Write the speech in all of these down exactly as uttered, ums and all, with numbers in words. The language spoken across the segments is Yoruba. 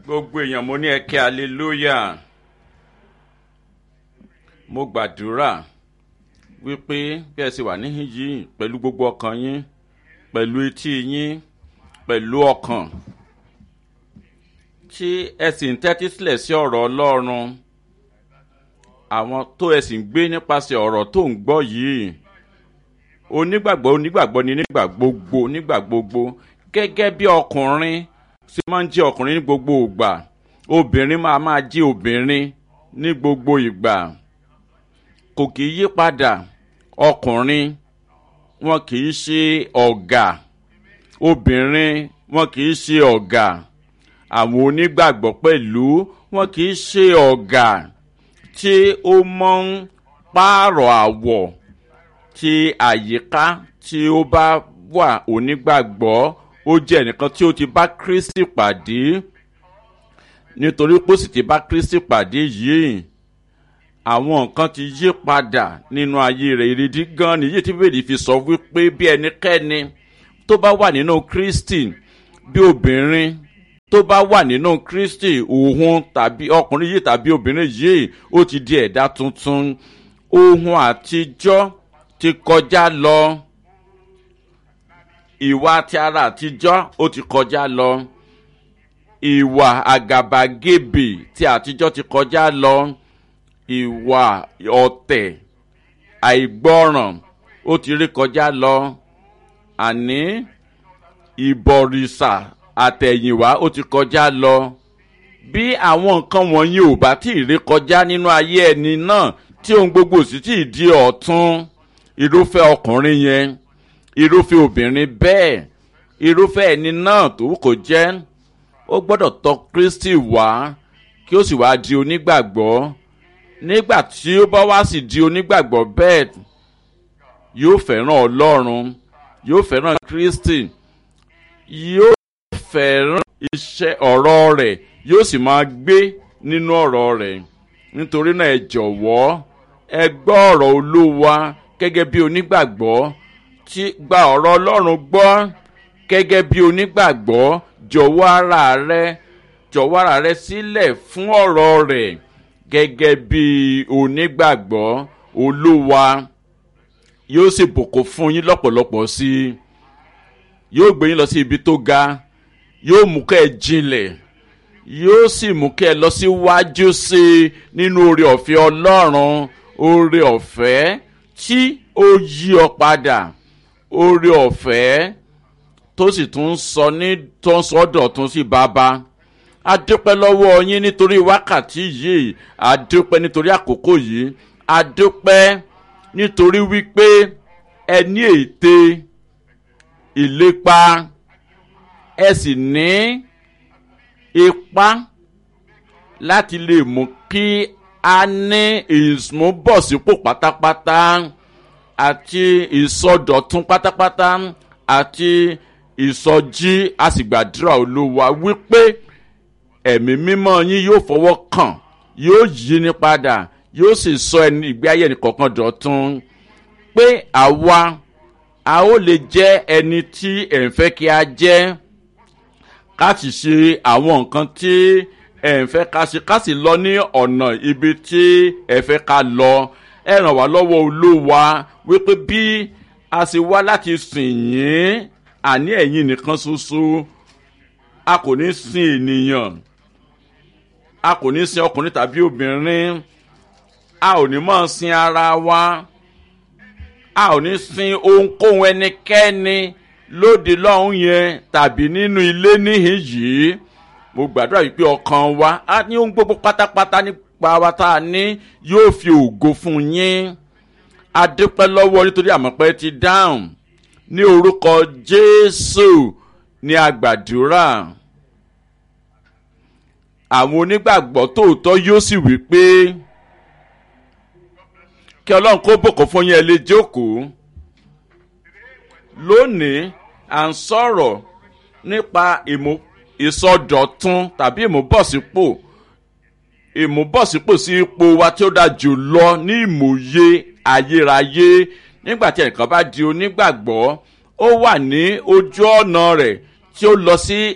Gbogbo èèyàn mo ní ẹ kí hallelujah. Mo gbàdúrà wípé bí ẹ ṣe wà níhìn yìí pẹ̀lú gbogbo ọkàn yín, pẹ̀lú etí yín, pẹ̀lú ọkàn tí ẹ sì ń tẹ́tí sílẹ̀ sí ọ̀rọ̀ Ọlọ́run, àwọn tó ẹ sì ń gbé nípasẹ̀ ọ̀rọ̀ tó ń gbọ́ yìí, onígbàgbọ́ onígbàgbọ́ ni nígbà gbogbo nígbà gbogbo gẹ́gẹ́ bí ọkùnrin ṣe máa ń jẹ́ ọkùnrin ní gbogbo ìgbà, obìnrin máa máa jẹ́ obìnrin ní gbogbo ìgbà. Kò kì í yí padà. Ọkùnrin wọn kì í ṣe ọ̀gá, obìnrin wọn kì í ṣe ọ̀gá, àwọn onígbàgbọ́ pẹ̀lú wọn kì í ṣe ọ̀gá tí ó máa ń pààrọ̀ àwọ̀ tí àyíká tí ó bá wà. Onígbàgbọ́ ó jẹ́ ẹnìkan tí ó ti bá Kristi pàdé, nítorí pé ó sì ti bá Kristi pàdé yìí àwọn nǹkan ti yí padà nínú ayé rẹ̀. Ìrídí gan nìyí tí Bíbélì fi sọ wípé bí ẹnikẹ́ni tó bá wà nínú Kristi, bí obìnrin tó bá wà nínú Kristi, òun tàbí ọkùnrin yìí tàbí obìnrin yìí ó ti di ẹ̀dá tuntun. Ohun àtijọ́ ti kọjá lọ, ìwà ti ara àtijọ́ ó ti kọjá lọ, ìwà àgàbàgebè ti àtijọ́ ti kọjá lọ, ìwà ọ̀tẹ̀ àìgbọràn ó ti rí kọjá lọ, àní ìbọ̀rìṣà àtẹ̀yìnwá ó ti kọjá lọ. Bí àwọn nǹkan wọ̀nyí ò bá tí ì rí kọjá nínú ayé ẹni náà, tí ohun gbogbo sì tí ì di ọ̀tun, irúfẹ́ ọkùnrin yẹn, irúfẹ́ obìnrin bẹ́ẹ̀, irúfẹ́ ẹni náà tó kò jẹ́, ó gbọ́dọ̀ tọ̀ Kristi wá kí ó sì wá di onígbàgbọ́. Nígbà tí ó bá wá sì di onígbàgbọ́ bẹ́ẹ̀, yóò fẹ́ràn Ọlọ́run, yóò fẹ́ràn Kristi, yóò fẹ́ràn iṣẹ́ ọ̀rọ̀ rẹ̀, yóò sì máa gbé nínú ọ̀rọ̀ rẹ̀. Nítorí náà ẹ jọ̀wọ́ ẹ gbọ́ ọ̀rọ̀ Olúwa gẹ́gẹ́ bí onígbàgbọ́, tí gba ọ̀rọ̀ Ọlọ́run gbọ́ gẹ́gẹ́ bí onígbàgbọ́. Jọ̀wọ́ ara rẹ jọ̀wọ́ ara rẹ sílẹ̀ fún ọ̀rọ̀ rẹ̀ gẹ́gẹ́ bí onígbàgbọ́. Olúwa yóò sì bùkún fún yín lọ́pọ̀lọpọ̀ sí i, yóò gbé yín lọ sí ibi tó ga, yóò mú kẹ́ ẹ jinlẹ̀, yóò sì mú kẹ́ ẹ lọ síwájú sí i nínú oore ọ̀fẹ́ Ọlọ́run, oore ọ̀fẹ́ tí ó yí ọ padà, oore ọ̀fẹ́ tó sì tún sọ ní tó ń sọ́dọ̀ tún sí bàbá. A dúpẹ́ lọ́wọ́ yín nítorí wákàtí yìí, a dúpẹ́ nítorí àkókò yìí, a dúpẹ́ nítorí wípé ẹ ní ète ìlépa, ẹ sì ní ipá láti lè mú kí a ní ìmúbọ̀sípò pátápátá àti ìsọdọ̀tun pátápátá àti ìsọjí. A sì gbàdúrà Olúwa wípé ẹ̀mí mímọ́ yín yóò fọwọ́ kàn, yóò yí ni padà, yóò sì sọ ẹni ìgbé ayé ẹnì kọ̀ọ̀kan dọ̀tun, pé àwa a ó lè jẹ́ ẹni tí ẹ̀ ń fẹ́ kí a jẹ́, ká sì ṣe àwọn nǹkan tí ẹ̀ ń fẹ́ ká ṣe, ká sì lọ ní ọ̀nà ibi tí ẹ̀ fẹ́ ká lọ. Ẹ ràn wá lọ́wọ́ Olúwa wípé bí a ṣe wá láti sìn yín, àní ẹ̀yin nìkan ṣoṣo, a kò ní sìn ènìyàn, a kò ní sin ọkùnrin tàbí obìnrin, a ò ní máa sin ara wa, a ò ní sin ohunkóhun ẹnikẹ́ni lóde lọ́hùn yẹn tàbí nínú ilé níhìn yìí. Mo gbàdúrà wípé ọkàn wa á ní ohun gbogbo pátápátá nípa wa tá a ní yóò fi ògo fún yín. A dúpẹ́ lọ́wọ́ nítorí àmọ̀pẹ́ ti dáhùn. Ní orúkọ Jésù ni a gbàdúrà. Àwọn onígbàgbọ́ tòótọ́ yóò sì wí pé kí Ọlọ́run kó bùkún fún yín, ẹ lè jókòó. Lónìí à ń sọ̀rọ̀ nípa ìsọdọ̀tun tàbí ìmúbọ̀sípò, ìmúbọ̀sípò sí ipò wa tí ó dáa jù lọ ní ìmòye ayérayé. Nígbà tí ẹnìkan bá di onígbàgbọ́, ó wà ní ojú ọ̀nà rẹ̀ tí ó lọ sí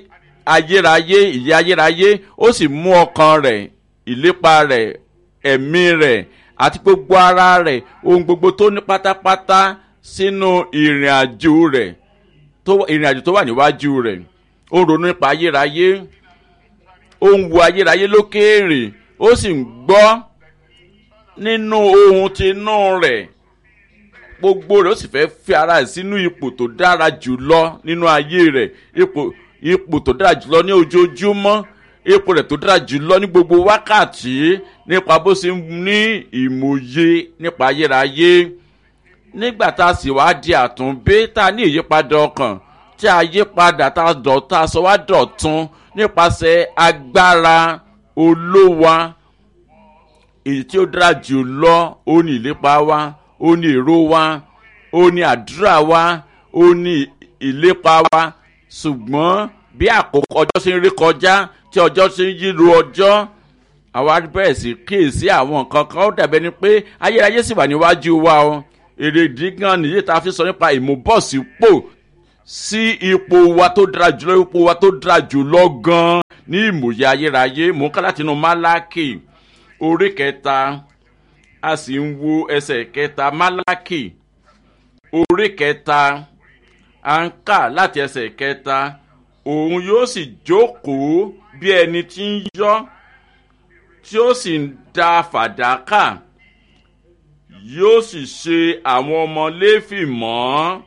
ayérayé ìyè ayérayé ó sì mú ọkàn rẹ̀ ìlépa rẹ̀ ẹ̀mí rẹ̀ àti gbogbo ara rẹ̀ ohun gbogbo tó ní pátápátá sínú ìrìn àjò rẹ̀ tó ìrìn àjò tó wà níwájú rẹ̀ ó ń ronú nípa ayérayé ó ń wo ayérayé lókèèrè ó sì ń gbọ́ nínú ohun tinú rẹ̀ gbogbo rẹ̀ ó sì fẹ́ fi ara ẹ̀ sínú ipò tó dára jùlọ nínú ayé rẹ̀ ipò ipò tó dára jùlọ ní ojoojúmọ́ ipò rẹ̀ tó dára jùlọ ní gbogbo wákàtí nípa bó ṣe ní ìmòye nípa ayérayé nígbà tá a sì wá di àtúnbí tá a ní ìyípadà ọkàn tí a yí padà tá a dọ̀ tá a sọ wá dọ̀tun nípasẹ̀ agbára olówa èyí tí ó dára jùlọ ó ní ìlépa wa ó ní èrò wa ó ní àdúrà wa ó ní ìlépa wa ṣùgbọ́n bí àkókò ọjọ́ ṣe ń rí kọjá tí ọjọ́ ṣe ń yíru ọjọ́ àwa bẹ̀rẹ̀ sí kíyèsí àwọn nǹkan kan ó dàbẹ́ ni pé ayérayé sì wà níwájú wa o èrèdí gan nìyí tá a fi sọ nípa ìmúbọ̀sípò sí ipò wa tó dára jùlọ ipò wa tó dára jùlọ gan ní ìmòye ayérayé mò ń kà láti inú Málákì orí kẹta a sì ń wo ẹsẹ̀ kẹta Málákì orí kẹta à ń kà láti ẹsẹ̀ kẹta òun yóò sì jókòó bí ẹni tí ń yọ́ tí ó sì ń da fàdákà yóò sì ṣe àwọn ọmọ Léfì mọ́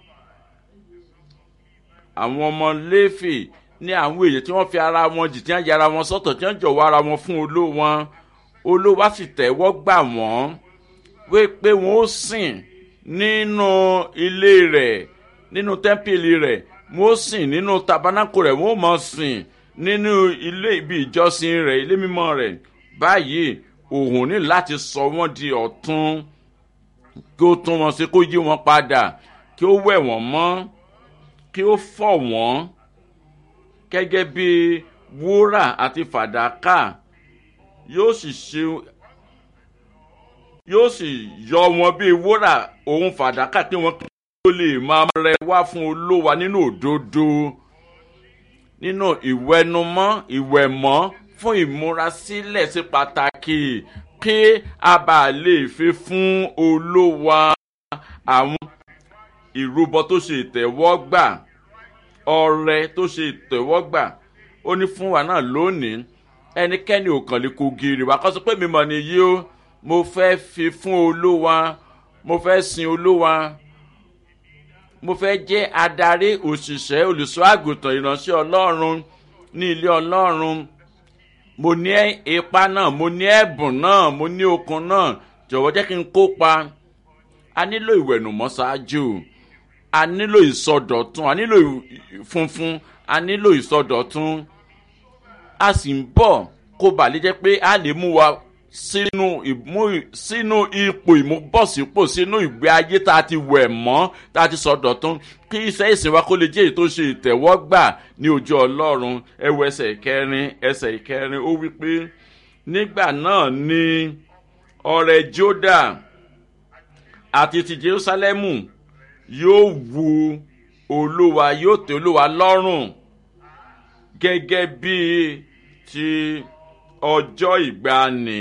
àwọn ọmọ Léfì ní àwọn èyí tí wọ́n fi ara wọn jì tí wọ́n yára wọn sọ́tọ̀ tí wọ́n jọ̀wọ́ ara wọn fún Olúwa Olúwa sì tẹ́wọ́ gbà wọ́n wípé wọ́n ó sìn nínú ilé rẹ̀ nínú tẹ́ḿpìlì rẹ̀ wọ́n ó sìn nínú tabernákù rẹ̀ wọ́n ó máa sìn nínú ilé ibi ìjọsìn rẹ̀ ilé mímọ́ rẹ̀ báyìí òun ní láti sọ wọ́n di ọ̀tun kí ó tún wọn ṣe kó yí wọn padà kí ó wẹ̀ wọ́n mọ́ kí ó fọ̀ wọ́n gẹ́gẹ́ bí wúrà àti fàdákà yóò sì ṣe yóò sì yọ wọn bí wúrà òun fàdákà kí wọn kí ó lè máa rẹ wá fún Olúwa nínú òdodo nínú ìwẹnumọ́ ìwẹ̀mọ́ fún ìmúrasílẹ̀ sí pàtàkì kí a bá lè fi fún Olúwa àwọn ìrúbọ tó ṣe ìtẹ́wọ́gbà ọrẹ tó ṣe ìtẹ́wọ́gbà ó ní fún wa náà lónìí ẹnikẹ́ni ò kàn lè kó gírì wá kó sọ pé mi mọ̀ nìyí o mo fẹ́ fi fún Olúwa mo fẹ́ sin Olúwa mo fẹ́ jẹ́ adarí òṣìṣẹ́ olùṣọ́ àgùntàn ìránṣẹ́ Ọlọ́run ní ilé Ọlọ́run mo ní ipá náà mo ní ẹ̀bùn náà mo ní okun náà jọ̀wọ́ jẹ́ kí n kópa a nílò ìwẹ̀nùmọ́ ṣáájú a nílò ìsọdọ̀tun a nílò funfun a nílò ìsọdọ̀tun a sì ń bọ̀ kó bà lè jẹ́ pé a lè mú wa sínú ìmú sínú ipò ìmúbọ̀sípò sínú ìgbé ayé tá a ti wẹ̀ mọ́ tá a ti sọdọ̀tun kí iṣẹ́ ìsìn wa kó lè jẹ́ èyí tó ṣe ìtẹ́wọ́gbà ní ojú Ọlọ́run ẹ wo ẹsẹ̀ ìkẹrin ẹsẹ̀ ìkẹrin ó wí pé nígbà náà ni ọrẹ Jódà àti ti Jerúsálẹ́mù yóò wu Olúwa yóò tẹ́ Olúwa lọ́rùn gẹ́gẹ́ bí ti ọjọ́ ìgbàanì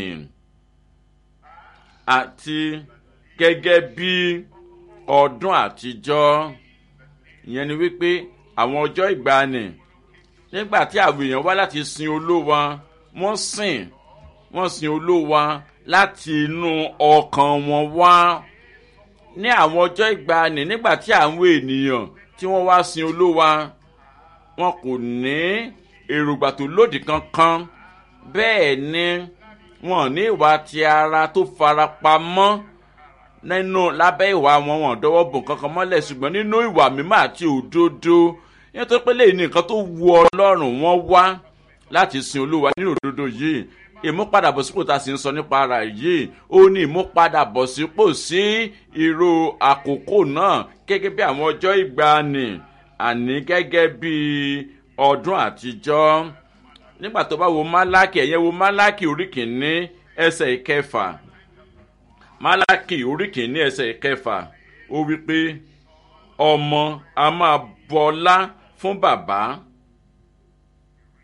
àti gẹ́gẹ́ bí ọdún àtijọ́ ìyẹn ni wípé àwọn ọjọ́ ìgbàanì nígbà tí àwọn èèyàn wá láti sin Olúwa wọ́n sìn wọ́n sin Olúwa láti inú ọkàn wọn wá ní àwọn ọjọ́ ìgbàanì nígbà tí àwọn ènìyàn tí wọ́n wá sin Olúwa wọn kò ní èròǹgbà tó lòdì kankan bẹ́ẹ̀ ni wọn ní ìwà ti ara tó fara pamọ́ nínú lábẹ́ ìwà wọn wọn dọwọ́ bò kankan mọ́lẹ̀ ṣùgbọ́n nínú ìwà mímọ́ àti òdodo nítorí pé lẹ́yìn nǹkan tó wu Ọlọ́run wọn wá láti sin Olúwa nínú òdodo yìí ìmúpadàbọ̀sípò tá a sì ń sọ nípa ara yìí ó ní ìmúpadàbọ̀sípò sí irú àkókò náà gẹ́gẹ́ bí àwọn ọjọ́ ìgbàanì àní gẹ́gẹ́ bí ọdún àtijọ́ nígbà tó bá wo Málákì ẹ̀yẹ wo Málákì orí kìíní ẹsẹ̀ ìkẹfà Málákì orí kìíní ẹsẹ̀ ìkẹfà ó wí pé ọmọ a máa bọlá fún bàbá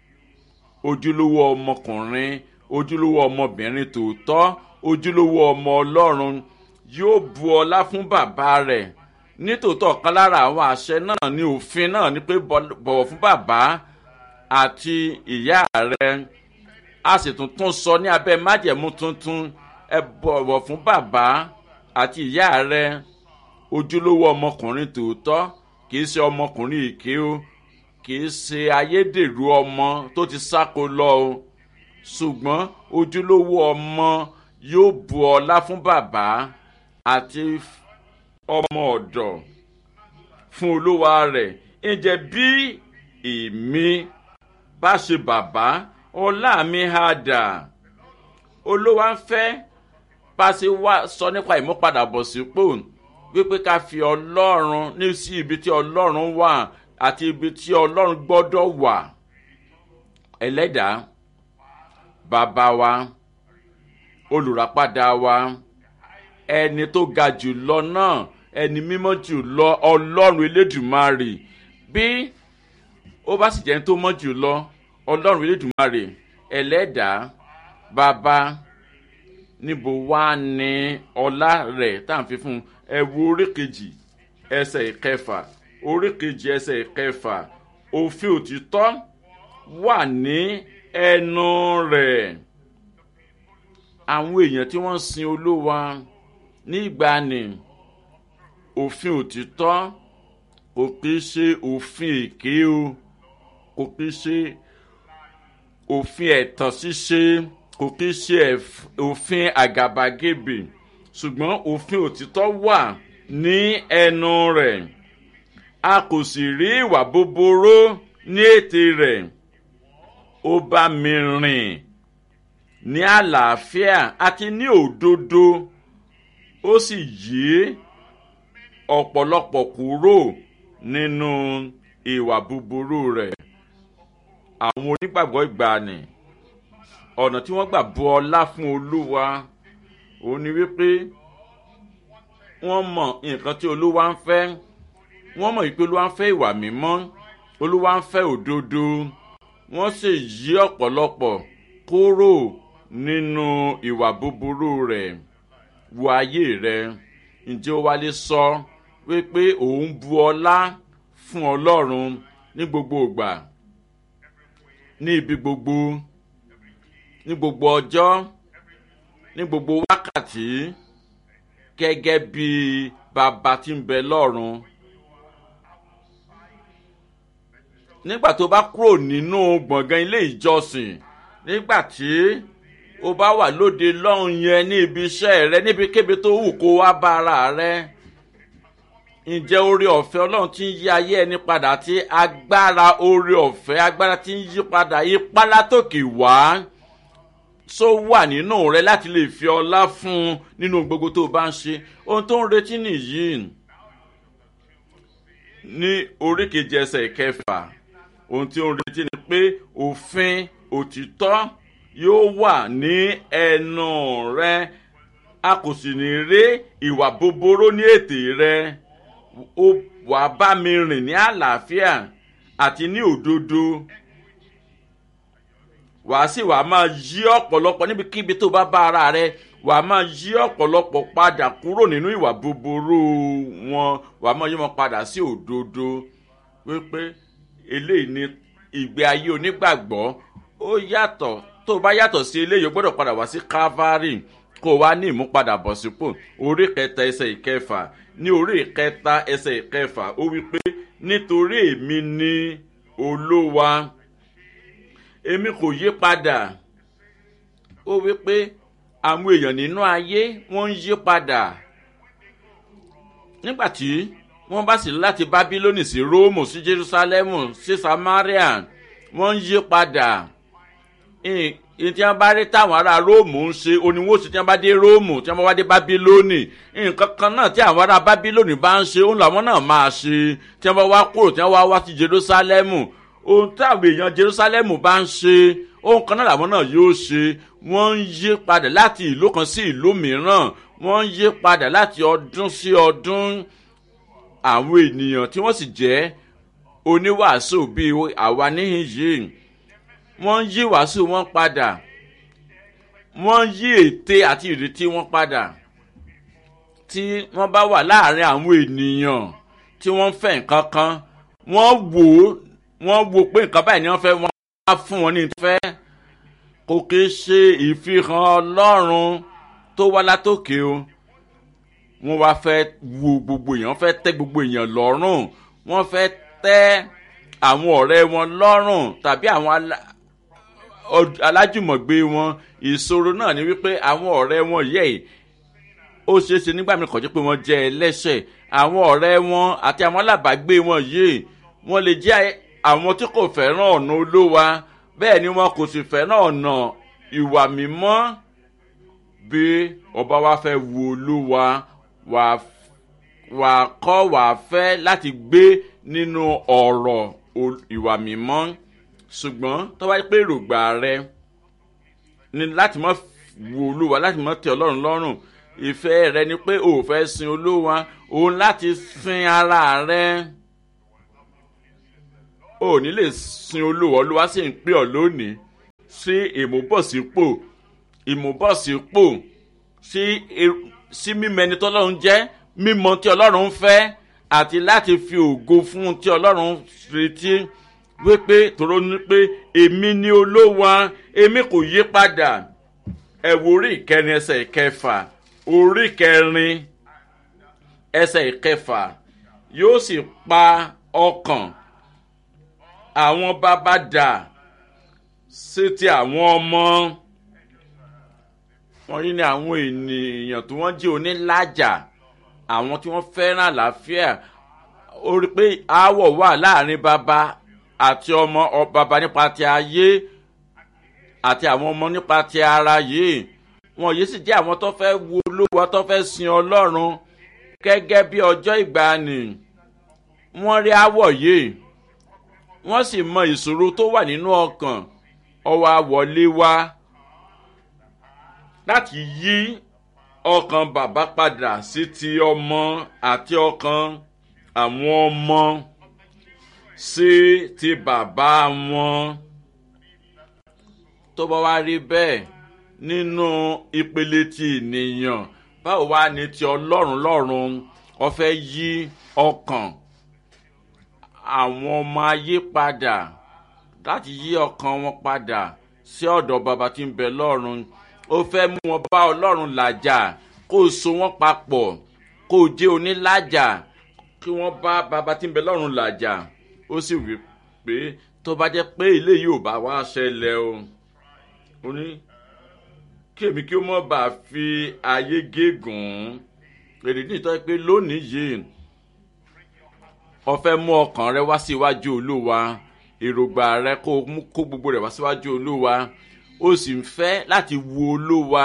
ojúlówó ọmọkùnrin ojúlówó ọmọbìnrin tòótọ́ ojúlówó ọmọ ọlọ́run yóò bu ọlá fún bàbá rẹ̀. Nítòótọ́ kan lára àwọn àṣẹ náà ní òfin náà ni pé bọ̀wọ̀ fún bàbá àti ìyá rẹ̀. A sì tún tún sọ ní abẹ́ májẹ̀mú tuntun ẹ bọ̀wọ̀ fún bàbá àti ìyá rẹ̀. Ojúlówó ọmọkùnrin tòótọ́ kì í ṣe ọmọkùnrin èké o, kì í ṣe ayédèrú ọmọ tó ti sáko lọ o, ṣùgbọ́n ojúlówó ọmọ yóò bu ọlá fún bàbá àti ọmọ ọ̀dọ̀ fún olúwa rẹ̀. Ǹjẹ́ bí èmi bá ṣe bàbá ọlá mi á dà. Olúwa ń fẹ́ bá ṣe wá sọ nípa ìmúpadàbọ̀sípò wípé ká fi ọlọ́run ní sí ibi tí ọlọ́run wà àti ibi tí ọlọ́run gbọ́dọ̀ wà. Ẹlẹ́dàá bàbá wa, olùràpadà wa, ẹni tó ga jù lọ náà, ẹni mímọ́ jù lọ, ọlọ́run elédùmarè. Bí ó bá sì jẹ́ ẹni tó mọ́ jù lọ, ọlọ́run elédùmarè, ẹlẹ́dàá bàbá, níbo wá ní ọlá rẹ̀ tá à ń fi fún un? Ẹ wo orí kejì ẹsẹ̀ ìkẹfà, orí kejì ẹsẹ̀ ìkẹfà, òfin òtítọ́ wà ní ẹnu rẹ̀. Àwọn èèyàn tí wọ́n sin olúwa ní ìgbàanì, òfin òtítọ́ kò kì í ṣe òfin èké o, kò kì í ṣe òfin ẹ̀tàn ṣíṣe, kò kì í ṣe òfin àgàbàgebè, ṣùgbọ́n òfin òtítọ́ wà ní ẹnu rẹ̀. A kò sì rí ìwà búburú ní ètè rẹ̀. Ó bá mi rìn ní àlàáfíà àti ní òdodo, ó sì yí ọ̀pọ̀lọpọ̀ kúrò nínú ìwà búburú rẹ̀. Àwọn onígbàgbọ́ ìgbàanì, ọ̀nà tí wọ́n gbà bu ọlá fún olúwa òun ni wípé wọ́n mọ̀ nǹkan tí olúwa ń fẹ́. Wọ́n mọ̀ wípé olúwa ń fẹ́ ìwà mímọ́, olúwa ń fẹ́ òdodo. Wọ́n sì yí ọ̀pọ̀lọpọ̀ kúrò nínú ìwà búburú rẹ̀. Wo ayé rẹ̀, ǹjẹ́ ó wá lè sọ wípé òun bu ọlá fún ọlọ́run ní gbogbo ìgbà, ní ibi gbogbo, ní gbogbo ọjọ́, ní gbogbo wákàtí, gẹ́gẹ́ bí bàbá tí ń bẹ lọ́run? Nígbà tó bá kúrò nínú gbọ̀ngàn ilé ìjọsìn, nígbà tí o bá wà lóde lọ́hùn yẹn ní ibi iṣẹ́ rẹ, níbikíbi tó wù kó wá bá ara rẹ, ǹjẹ́ oore ọ̀fẹ́ ọlọ́run tí ń yí ayé ẹni padà, tí agbára oore ọ̀fẹ́, agbára tí ń yí padà, ipá látòkè wá só wà nínú rẹ láti lè fi ọlá fún un nínú gbogbo tó o bá ń ṣe? Ohun tó ń retí nìyí. Ní orí kejì ẹsẹ̀ ìkẹfà, ohun tí ó ń retí ni pé òfin òtítọ́ yóò wà ní ẹnu rẹ, a kò sì ní rí ìwà búburú ní ètè rẹ. Ó wá bá mi rìn ní àlàáfíà àti ní òdodo. Wàá sì wàá máa yí ọ̀pọ̀lọpọ̀ níbikíbi tó bá bá ara rẹ, wàá máa yí ọ̀pọ̀lọpọ̀ padà kúrò nínú ìwà búburú wọn, wàá máa yí wọn padà sí òdodo. Wípé eléyìí ni ìgbé ayé onígbàgbọ́. Ó yàtọ̀, tó bá yàtọ̀ sí eléyìí o gbọ́dọ̀ padà wá sí Calvary kó wá ní ìmúpadàbọ̀sípò. Orí kẹta ẹsẹ̀ ìkẹfà, ní orí kẹta ẹsẹ̀ ìkẹfà ó wípé nítorí èmi ni Olúwa, èmi kò yí padà. Ó wípé àwọn èèyàn nínú ayé wọ́n ń yí padà. Nígbàtí wọ́n bá sì láti Bábílónì sí Róòmù, sí Jerúsálẹ́mù, sí Samaria, wọ́n ń yí padà. Ìyẹn tí wọ́n bá rí táwọn ará Róòmù ń ṣe oníwòsàn, tí wọ́n bá dé Róòmù, tí wọ́n bá wá dé Bábílónì, nǹkan kan náà tí àwọn ará Bábílónì bá ń ṣe òun làwọn náà máa ṣe. Tí wọ́n bá wá kúrò, tí wọ́n wá wá sí Jerúsálẹ́mù, ohun tí àwọn èèyàn Jerúsálẹ́mù bá ń ṣe ohun kan náà làwọn náà yóò ṣe. Wọ́n ń yí padà láti ìlú kan sí ìlú mìíràn, wọ́n ń yí padà láti ọdún sí ọdún. Àwọn ènìyàn tí wọ́n sì jẹ́ oníwàásù bíi àwa níhìn yìí, wọ́n ń yí wàásù wọn padà, wọ́n ń yí ète àti ìrètí wọn padà. Tí wọ́n bá wà láàrin àwọn ènìyàn tí wọ́n ń fẹ́ nǹkan kan, wọ́n wò ó wọ́n wò pé nǹkan báyìí ni wọ́n fẹ́, wọ́n á fún wọn ní ìfẹ́. Kò kìí ṣe ìfihàn Ọlọ́run tó wá látòkè o. Wọ́n wá fẹ́ wo gbogbo èèyàn, fẹ́ tẹ́ gbogbo èèyàn lọ́rùn, wọ́n fẹ́ tẹ́ àwọn ọ̀rẹ́ wọn lọ́rùn tàbí àwọn alájùmọ̀gbé wọn. Ìṣòro náà ni wípé àwọn ọ̀rẹ́ wọn yẹ̀ ó ṣeé ṣe nígbà mìíràn kọjú pé wọ́n jẹ́ ẹlẹ́ṣẹ̀. Àwọn ọ̀rẹ́ wọn àti àwọn alábàágbé wọn yìí wọ́n lè jẹ́ àwọn tí kò fẹ́ràn ọ̀nà Olúwa, bẹ́ẹ̀ ni wọn kò sì fẹ́ràn ọ̀nà ìwà mímọ́. Bí ọba wa fẹ́ wo Olúwa, wà á kọ́ wà á fẹ́ láti gbé nínú ọ̀rọ̀ ìwà mímọ́. Ṣùgbọ́n tó bá jẹ́ pé èròǹgbà rẹ ni láti má wo Olúwa, láti má tẹ́ Ọlọ́run lọ́rùn, ìfẹ́ rẹ ni pé o ò fẹ́ sin Olúwa, òun láti sin ara rẹ. O ò ní lè sin Olúwa. Olúwa sì ń pè ọ́ lónìí sí ìmúbọ̀sípò ìmúbọ̀sípò sí sí mímọ̀ ẹni tí Ọlọ́run jẹ́, mímọ̀ tí Ọlọ́run ń fẹ́, àti láti fi ògo fún tí Ọlọ́run retí. Wípé tòró ní pé èmi ni Olúwa, èmi kò yí padà. Ẹ wo orí ìkẹrin ẹsẹ̀ ìkẹfà, orí kẹrin ẹsẹ̀ ìkẹfà. Yóò sì pa ọkàn àwọn bàbá dà sí ti àwọn ọmọ. Wọ́n yí ni àwọn ènìyàn tí wọ́n jẹ́ onílàjà, àwọn tí wọ́n fẹ́ràn àlàáfíà. Ó rí pé aáwọ̀ wà láàrin bàbá àti ọmọ, bàbá nípa ti ayé àti àwọn ọmọ nípa ti ara yìí. Wọ́n yìí sì jẹ́ àwọn tó fẹ́ wo Olúwa, tó fẹ́ sin Ọlọ́run gẹ́gẹ́ bí ọjọ́ ìgbàanì. Wọ́n rí aáwọ̀ yìí, wọ́n sì mọ ìṣòro tó wà nínú ọkàn. Ó wá wọlé wá láti yí ọkàn bàbá padà sí ti ọmọ àti ọkàn àwọn ọmọ sí ti bàbá wọn. Tó bá wá rí bẹ́ẹ̀ nínú ìpele ti ènìyàn, báwo wá ní ti Ọlọ́run lọ́run? Ó fẹ́ yí ọkàn àwọn ọmọ ayé padà, láti yí ọkàn wọn padà sí ọ̀dọ̀ bàbá tí ń bẹ lọ́run. Ó fẹ́ mú wọn bá Ọlọ́run làjà, kó so wọn papọ̀, kó jẹ́ onílàjà, kí wọ́n bá bàbá tí ń bẹ lọ́run làjà. Ó sì wí pé tó bá jẹ́ pé ilé yìí ò bá wá ṣẹlẹ̀ o, ó ní kí èmi kí ó mọ̀ bá fi ayé gégùn. Èrè ní ìtọ́ pé lónìí yìí ó fẹ́ mú ọkàn rẹ wá síwájú Olúwa, èròǹgbà rẹ kó mú kó gbogbo rẹ wá síwájú Olúwa. Ó sì ń fẹ́ láti wo Olúwa.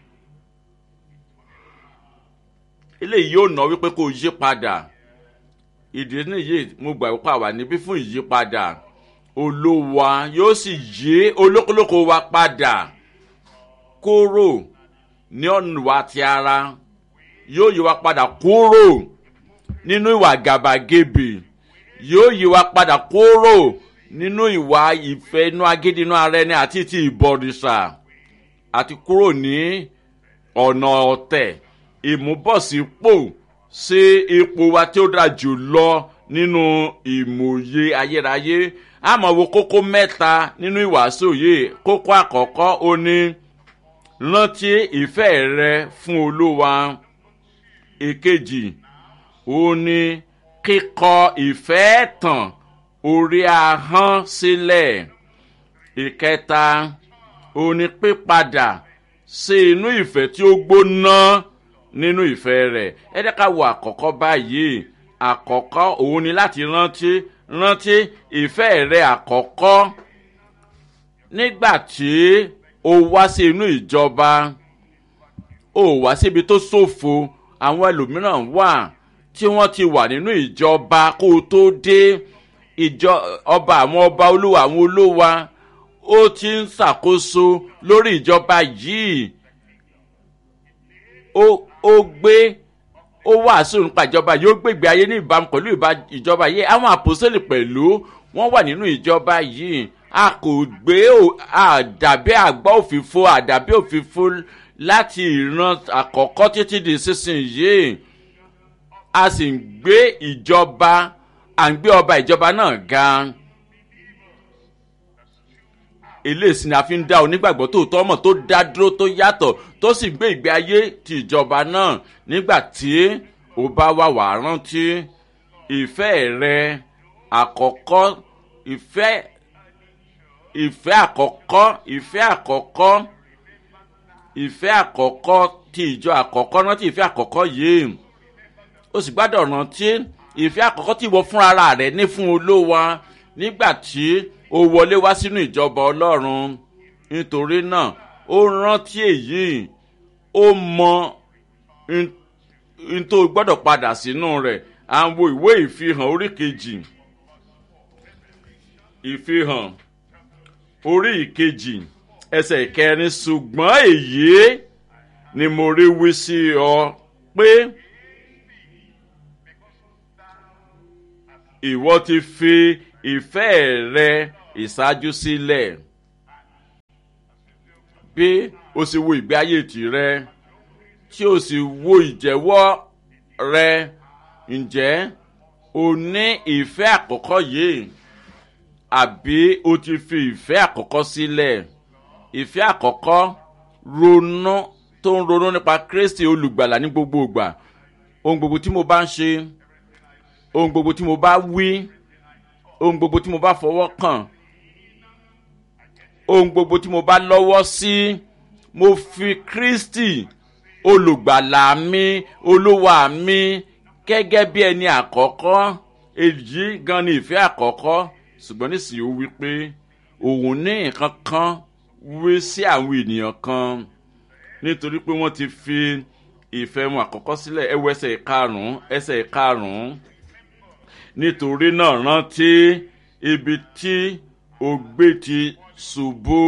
Eléyìí yóò ná wípé kó yí padà. Ìdí nìyí mo gbà wípé àwa níbí fún ìyípadà. Olúwa yóò sì yí olókolóko wa padà kúrò ní ọ̀nà wa ti ara. Yóò yí wa padà kúrò nínú ìwà gàbàgebè. Yóò yí wa padà kúrò nínú ìwà ìfẹ́ inú agídí inú ara ẹni àti ti ìbọ̀rìṣà, àti kúrò ní ọ̀nà ọ̀tẹ̀, ìmúbọ̀sípò sí ipò wa tí ó dára jù lọ nínú ìmòye ayérayé. A máa wo kókó mẹ́ta nínú ìwàásù yìí. Kókó àkọ́kọ́ ó ní rántí ìfẹ́ rẹ fún Olúwa. Èkejì ó ní kíkọ ìfẹ́ tàn orí ahọ́n sílẹ̀. Ìkẹta ó ní pípadà sí inú ìfẹ́ tí ó gbóná nínú ìfẹ́ rẹ̀. Ẹ jẹ́ ká wo àkọ́kọ́ báyìí. Àkọ́kọ́ òun ni láti rántí rántí ìfẹ́ rẹ̀ àkọ́kọ́. Nígbà tí o wá sí inú ìjọba, o wá síbi tó ṣòfò. Àwọn ẹlòmíràn wà tí wọ́n ti wà nínú ìjọba kó o tó dé. Ìjọ ọba àwọn ọba, olúwa àwọn olúwa, ó ti ń ṣàkóso lórí ìjọba yìí. Ó ó gbé ó wàásù nípa ìjọba yìí, ó gbégbé ayé ní ìbámu pẹ̀lú ìjọba yìí. Àwọn àpòsílẹ̀ pẹ̀lú wọ́n wà nínú ìjọba yìí. a kò gbé àdàbí àgbá òfìfo àdàbí òfìfo láti ìran àkọ́kọ́ títí di sísìnyí a sì ń gbé ìjọba à ń gbé ọba ìjọba náà ga eléyìí ni a fi ń dá onígbàgbọ́ tòótọ́ mọ̀ tó dá dúró tó yàtọ̀ tó sì gbé ìgbé ayé ti ìjọba náà nígbà tí ó bá wà wá rántí ìfẹ́ rẹ àkọ́kọ́ ìfẹ́ ìfẹ́ àkọ́kọ́ ìfẹ́ àkọ́kọ́ ìfẹ́ àkọ́kọ́ ti ìjọ àkọ́kọ́ rántí ìfẹ́ àkọ́kọ́ yìí ó sì gbọ́dọ̀ rántí ìfẹ́ àkọ́kọ́ tí ìwọ fún ara rẹ ní fún Olúwa nígbà tí ó wọlé wá sínú ìjọba Ọlọ́run nítorí náà ó rántí èyí ó mọ n tó gbọ́dọ̀ padà sínú rẹ̀ à ń wo ìwé ìfihàn orí kejì ìfihàn orí ìkejì ẹsẹ̀ ìkẹrin ṣùgbọ́n èyí ni mo rí wí sí ọ pé ìwọ ti fi ìfẹ́ rẹ ìṣáájú sílẹ̀ bí o sì wo ìgbé ayé tìrẹ tí o sì wo ìjẹ́wọ́ rẹ ǹjẹ́ o ní ìfẹ́ àkọ́kọ́ yìí àbí o ti fi ìfẹ́ àkọ́kọ́ sílẹ̀ ìfẹ́ àkọ́kọ́ ronú tó ń ronú nípa Kristi olùgbàlà ní gbogbo ìgbà ohun gbogbo tí mo bá ń ṣe ohun gbogbo tí mo bá wí ohun gbogbo tí mo bá fọwọ́ kàn ohun gbogbo tí mo bá lọ́wọ́ sí mo fi Kristi olùgbàlà mi olúwa mi gẹ́gẹ́ bí ẹni àkọ́kọ́ èyí gan ni ìfẹ́ àkọ́kọ́ ṣùgbọ́n nísìnyí ó wí pé òun ní nǹkan kan wí sí àwọn ènìyàn kan nítorí pé wọ́n ti fi ìfẹ́ wọn àkọ́kọ́ sílẹ̀ ẹ wo ẹsẹ̀ ìkarùn-ún ẹsẹ̀ ìkarùn-ún nítorí náà rántí ibi tí o gbé ti ṣubú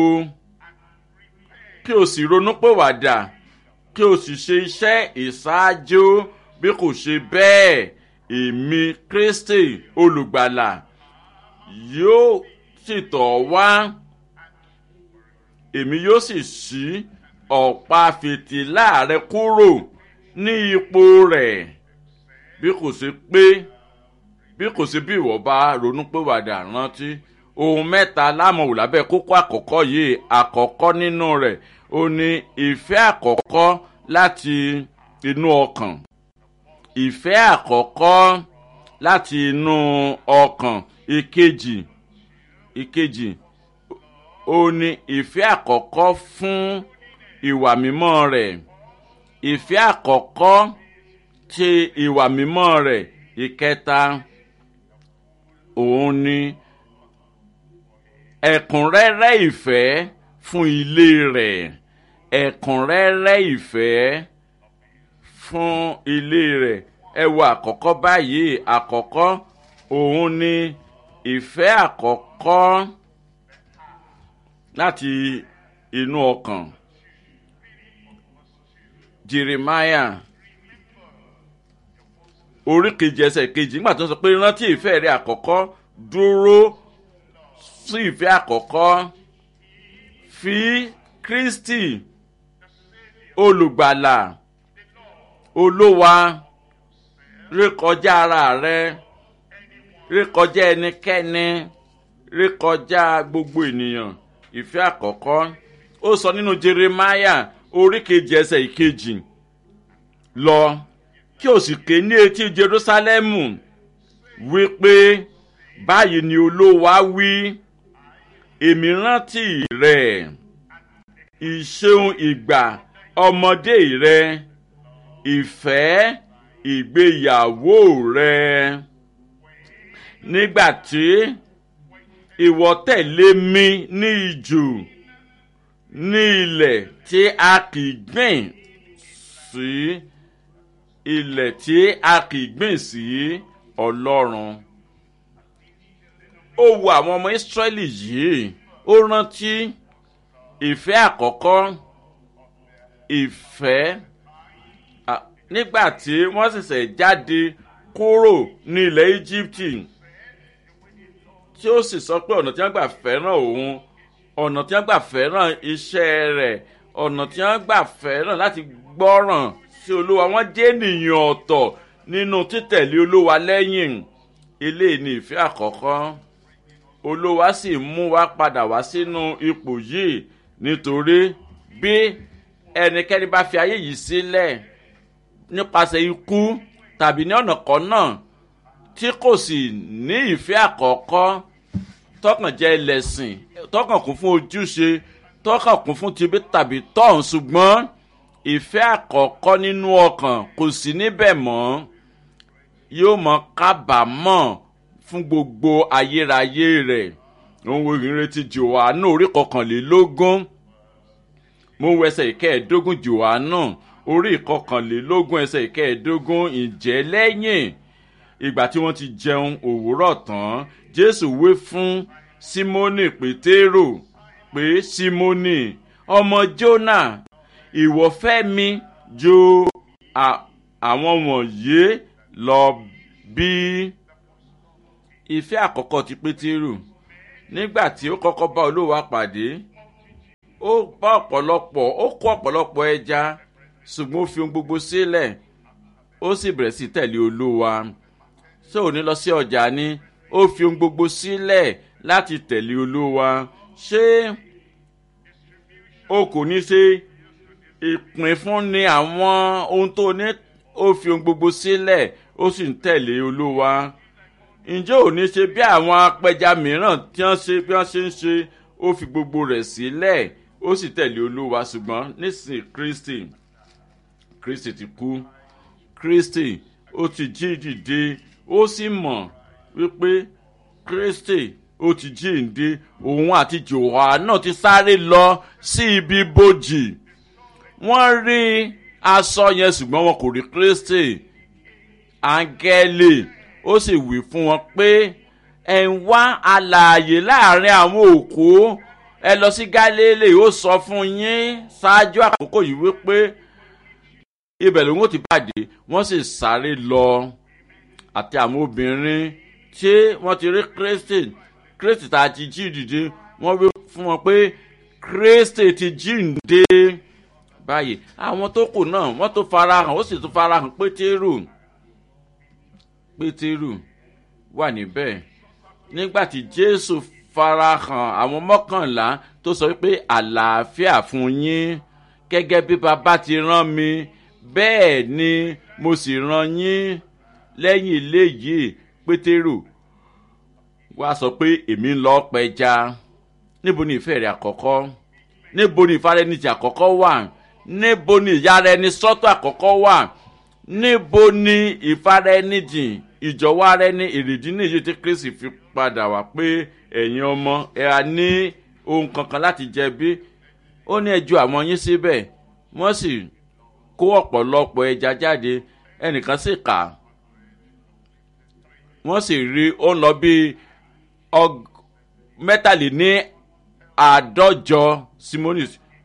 kí o sì ronúpìwàdà kí o sì ṣe iṣẹ́ ìṣáájú bí kò ṣe bẹ́ẹ̀ èmi Kristi olùgbàlà yóò sì tọ̀ wá èmi yóò sì ṣí ọ̀pá fìtílà rẹ kúrò ní ipò rẹ̀ bí kò ṣe pé bí kò ṣe bí ìwọ bá ronúpìwàdà rántí ohun mẹ́ta lámọ̀ wò lábẹ́ kókó àkọ́kọ́ yìí àkọ́kọ́ nínú rẹ̀ ó ní ìfẹ́ àkọ́kọ́ láti inú ọkàn ìfẹ́ àkọ́kọ́ láti inú ọkàn ìkejì ìkejì ó ní ìfẹ́ àkọ́kọ́ fún ìwà mímọ́ rẹ̀ ìfẹ́ àkọ́kọ́ ti ìwà mímọ́ rẹ̀ ìkẹta òun ni ẹ̀kúnrẹ́rẹ́ ìfẹ́ fún ilé rẹ̀ ẹ̀kúnrẹ́rẹ́ ìfẹ́ fún ilé rẹ̀ ẹ wo àkọ́kọ́ báyìí àkọ́kọ́ òun ni ìfẹ́ àkọ́kọ́ láti inú ọkàn Jeremiah orí kejì ẹsẹ̀ kejì nígbà tó ń sọ pé rántí ìfẹ́ rẹ àkọ́kọ́ dúró sí ìfẹ́ àkọ́kọ́ fi Kristi olùgbàlà olúwa rékọjá ara rẹ rékọjá ẹnikẹ́ni rékọjá gbogbo ènìyàn ìfẹ́ àkọ́kọ́ ó sọ nínú Jeremiah orí kejì ẹsẹ̀ ìkejì lọ kí o sì ké ní etí Jerúsálẹ́mù wípé báyìí ni Olúwa wí èmi rántí rẹ ìṣeun ìgbà ọmọdé rẹ ìfẹ́ ìgbéyàwó rẹ nígbà tí ìwọ tẹ̀lé mi ní ijù ní ilẹ̀ tí a kì í gbìn sí ilẹ̀ tí a kì í gbìn sí Ọlọ́run. Ó wo àwọn ọmọ Ísírẹ́lì yìí ó rántí ìfẹ́ àkọ́kọ́ ìfẹ́ nígbà tí wọ́n ṣẹ̀ṣẹ̀ jáde kúrò ní ilẹ̀ Íjíbítì tí ó sì sọ pé ọ̀nà tí wọ́n gbà fẹ́ràn òun, ọ̀nà tí wọ́n gbà fẹ́ràn iṣẹ́ rẹ̀, ọ̀nà tí wọ́n gbà fẹ́ràn láti gbọ́ràn sí olúwa. Wọ́n jẹ́ ènìyàn ọ̀tọ̀ nínú títẹ̀lé olúwa lẹ́yìn. Eléyìí ni ìfẹ́ àkọ́kọ́. Olúwa sì mú wa padà wá sínú ipò yìí nítorí bí ẹnikẹ́ni bá fi ayé yìí sílẹ̀ nípasẹ̀ ikú tàbí ní ọ̀nà kan náà tí kò sì ní ìfẹ́ àkọ́kọ́, tọkàn jẹ́ ẹlẹ́sìn, tọkàn kún fún ojúṣe, tọkàn kún fún tibí tàbí tọ̀hún, ṣùgbọ́n ìfẹ́ àkọ́kọ́ nínú ọkàn kò sí níbẹ̀ mọ́, yóò mọ kábàámọ̀ fún gbogbo ayérayé rẹ̀. Òun wo ìrètí Jòhánù orí kọkànlélógún, mo ń wo ẹsẹ̀ ìkẹẹ̀ẹ́dógún. Jòhánù orí ìkọkànlélógún ẹsẹ̀ ìkẹẹ̀ẹ́dógún. Ǹjẹ́ lẹ́yìn ìgbà tí wọ́n ti jẹun òwúrọ̀ tán, Jésù wí fún Símónì Pétérù pé, Símónì ọmọ Jónà, ìwọ fẹ́ mi ju àwọn wọ̀nyí lọ bí? Ìfẹ́ àkọ́kọ́ ti Pétérù nígbà tí ó kọ́kọ́ bá Olúwa pàdé, ó bá ọ̀pọ̀lọpọ̀ ó kó ọ̀pọ̀lọpọ̀ ẹja, ṣùgbọ́n ó fi ohun gbogbo sílẹ̀, ó sì bẹ̀rẹ̀ sí tẹ̀lé Olúwa. Ṣé ò ní lọ sí ọjà ni? Ó fi ohun gbogbo sílẹ̀ láti tẹ̀lé Olúwa. Ṣé o kò ní ṣe ìpín fún ni àwọn ohun tó ní? Ó fi ohun gbogbo sílẹ̀, ó sì ń tẹ̀lé Olúwa. Ǹjẹ́ ò ní ṣe bí àwọn apẹja mìíràn tí wọ́n ṣe bí wọ́n ṣe ń ṣe? Ó fi gbogbo rẹ̀ sílẹ̀, ó sì tẹ̀lé Olúwa. Ṣùgbọ́n nísìnyí Kristi Kristi ti kú, Kristi ó ti jí dìde, ó sì mọ̀ wípé Kristi ó ti jíǹde. Òun àti Jòhánù ti sáré lọ sí ibi bòjì. Wọ́n rí aṣọ yẹn ṣùgbọ́n wọn kò rí Kristi. Áńgẹ́lì ó sì wí fún wọn pé, ẹ ń wá alààyè láàrin àwọn òkú, ẹ lọ sí Gálílì, ó sọ fún yín ṣáájú àkókò yìí wípé ibẹ̀ lòun ó ti pàdé. Wọ́n sì sáré lọ, àti àwọn obìnrin tí wọ́n ti rí Kristi Kristi tá a ti jí dìde. Wọ́n wí fún wọn pé Kristi ti jíǹde báyìí. Àwọn tó kù náà wọ́n tó farahàn, ó sì tún farahàn Pétérù. Pétérù wà níbẹ̀ nígbà tí Jésù farahàn àwọn mọ́kànlá tó sọ pé àlàáfíà fún yín, gẹ́gẹ́ bí bàbá ti rán mi bẹ́ẹ̀ ni mo sì rán yín. Lẹ́yìn eléyìí Pétérù wá sọ pé èmi ń lọ pẹja. Níbo ni ìfẹ́ rẹ̀ àkọ́kọ́? Níbo ni ìfaraẹnijì àkọ́kọ́ wà? Níbo ni ìyára ẹni sọ́tọ̀ àkọ́kọ́ wà? Níbo ni ìfaraẹnijì ìjọ̀wọ́ ara ẹni? Èrèdí nìyí tí Kristi fi padà wá pé ẹ̀yin ọmọ, ẹ á ní ohun kankan láti jẹ bí? Ó ní ẹ ju àwọn yín síbẹ̀. Wọ́n sì kó ọ̀pọ̀lọpọ̀ ẹja jáde, ẹnìkan sì kà á, wọ́n sì rí ó ń lọ bí mẹ́tàléní àádọ́jọ Símónì.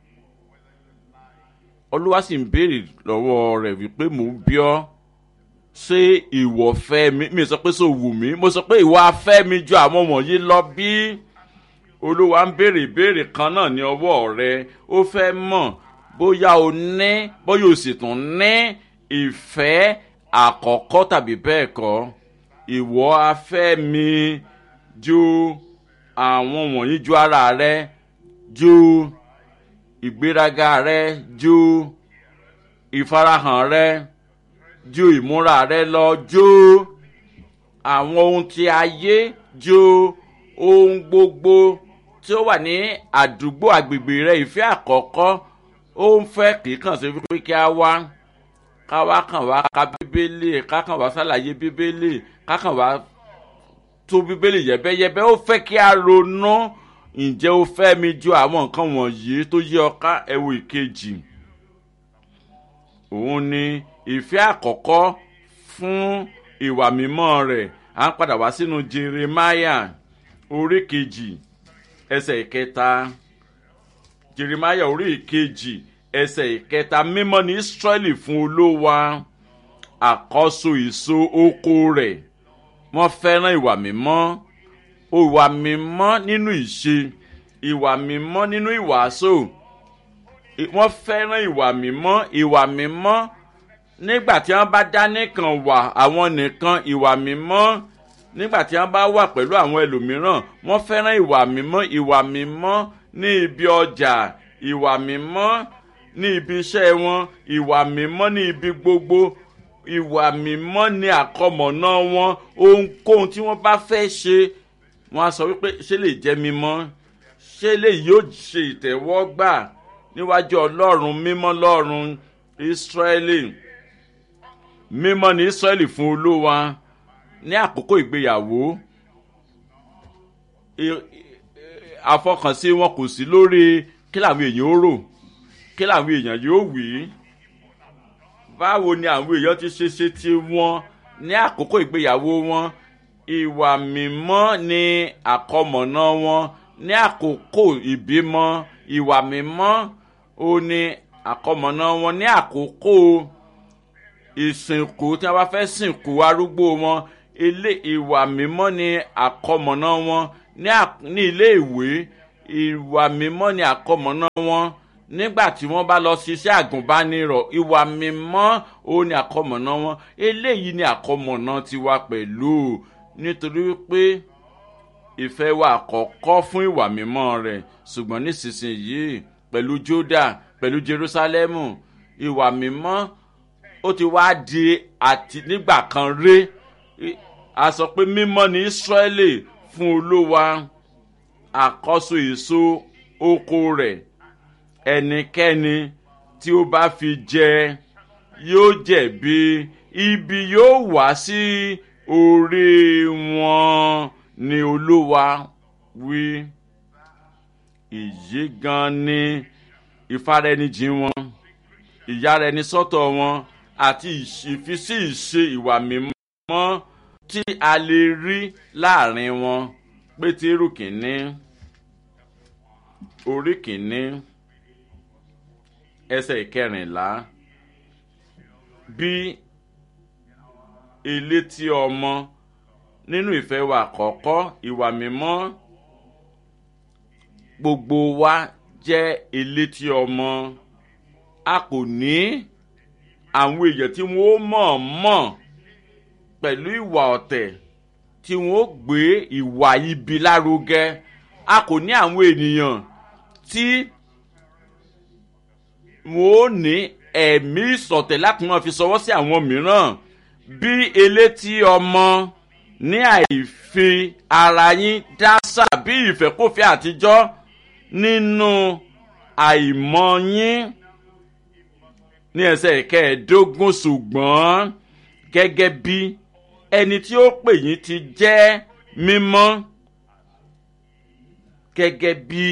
Olúwa sì ń béèrè lọ́wọ́ rẹ̀ wípé mò ń bí ọ́, ṣé ìwọ fẹ́ mi? Mi sọ pé ṣó wù mí, mo sọ pé ìwọ á fẹ́ mi ju àwọn wọ̀nyí lọ bí? Olúwa ń béèrè ìbéèrè kan náà ní ọwọ́ rẹ. Ó fẹ́ mọ̀ bóyá o ní, bóyá o sì tún ní ìfẹ́ àkọ́kọ́ tàbí bẹ́ẹ̀ kọ́. Ìwọ á fẹ́ mi ju àwọn wọ̀nyí, ju ara rẹ, ju ìgbéraga rẹ, ju ìfarahàn rẹ, ju ìmúra rẹ lọ, ju àwọn ohun tí ayé, ju ohun gbogbo tí ó wà ní àdúgbò agbègbè rẹ. Ìfẹ́ àkọ́kọ́ ó ń fẹ́ kì í kàn sí wípé kí a wá ká wá kàn wá ka bíbélì, ká kàn wá ṣàlàyé bíbélì, ká kàn wá tó bíbélì yẹ̀bẹ́yẹ̀bẹ́. Ó fẹ́ kí a ronú, ǹjẹ́ ó fẹ́ mi ju àwọn nǹkan wọ̀nyí tó yí ọ ká? Ẹ wo ìkejì. Òun ni ìfẹ́ àkọ́kọ́ fún ìwà mímọ́ rẹ̀. À ń padà wá sínú Jeremáyà orí kejì ẹsẹ̀ ìkẹta. Jeremáyà orí ìkejì ẹsẹ̀ ìkẹta. Mímọ́ ni Ísírẹ́lì fún Olúwa, àkọ́so èso oko rẹ̀. Wọ́n fẹ́ràn ìwà mímọ́, ìwà mímọ́ nínú ìṣe ìwà mímọ́ nínú ìwàásù wọ́n fẹ́ràn ìwà mímọ́ ìwà mímọ́ nígbà tí wọ́n bá dá nìkan wà àwọn nìkan ìwà mímọ́ nígbà tí wọ́n bá wà pẹ̀lú àwọn ẹlòmíràn wọ́n fẹ́ràn ìwà mímọ́ ìwà mímọ́ ní ibi ọjà ìwà mímọ́ ní ibi iṣẹ́ wọn ìwà mímọ́ ní ibi gbogbo ìwà mímọ́ ní àkọmọ̀nà wọn ohunkóhun tí wọ́n bá fẹ́ ṣe wọ́n á sọ wípé ṣé lè jẹ́ mímọ́ ṣé lè yóò ṣe ìtẹ́wọ́gbà níwájú ọlọ́run mímọ́ lọ́run Ísírẹ́lì mímọ́ ní Ísírẹ́lì fún Olúwa ní àkókò ìgbéyàwó àfọkànsí wọn kò sí lórí kí làwọn èèyàn ó rò kí làwọn èèyàn yóò wí báwo ni àwọn èèyàn ti ṣe ṣe ti wọn ní àkókò ìgbéyàwó wọn ìwà mímọ́ ní àkọmọ̀nà wọn ní àkókò ìbímọ ìwà mímọ́ ó ní àkọmọ̀nà wọn ní àkókò ìsìnkú tí wọ́n bá fẹ́ sìnkú arúgbó wọn ilé ìwà mímọ́ ní àkọmọ̀nà wọn ní ilé ìwé ìwà mímọ́ ní àkọmọ̀nà wọn nígbà tí wọ́n bá lọ ṣiṣẹ́ àgùnbánirọ̀ ìwà mímọ́ ó ní àkọmọ̀nà wọn eléyìí ní àkọmọ̀nà tiwa pẹ̀lú nítorí pé ìfẹ́ wa àkọ́kọ́ fún ìwà mímọ́ rẹ̀ ṣùgbọ́n nísinsìnyí pẹ̀lú Jódà pẹ̀lú Jerúsálẹ́mù ìwà mímọ́ ó ti wá di àti nígbà kan ré a sọ pé mímọ́ ní Ísírẹ́lì fún Olúwa àkọ́so èso oko rẹ̀ ẹnikẹ́ni tí ó bá fi jẹ yóò jẹ̀bi ibi yóò wá sí orí wọn ni Olúwa wí. Èyí gan ni ìfaraẹnijìn wọn ìyára ẹni sọ́tọ̀ wọn àti ìfisí ìṣe ìwà mímọ́ tí a lè rí láàrin wọn. Pétérù kìíní orí kìíní ẹsẹ̀ ìkẹrìnlá bí elétí ọmọ nínú ìfẹ́ wa àkọ́kọ́ ìwà mímọ́ gbogbo wa jẹ́ elétí ọmọ a kò ní àwọn èèyàn tí wọ́n mọ̀ mọ̀ pẹ̀lú ìwà ọ̀tẹ̀ tí wọ́n gbé ìwà ibi lárugẹ a kò ní àwọn ènìyàn tí wọ́n ní ẹ̀mí ìṣọ̀tẹ̀ láti máa fi ṣọwọ́ sí àwọn mìíràn bí elétí ọmọ ní àìfi ara yín dásà bí ìfẹ́kọ̀fẹ́ àtijọ́ nínú àìmọ̀ yín ní ẹsẹ̀ kẹẹ̀ẹ́dógún ṣùgbọ́n gẹ́gẹ́ bí ẹni tí ó pè yín ti jẹ́ mímọ́ gẹ́gẹ́ bí